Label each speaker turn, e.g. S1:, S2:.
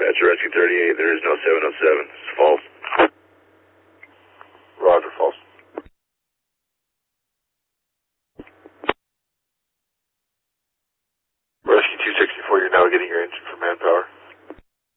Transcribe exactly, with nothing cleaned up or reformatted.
S1: Dispatcher Rescue thirty-eight, there is no seven oh seven. It's false.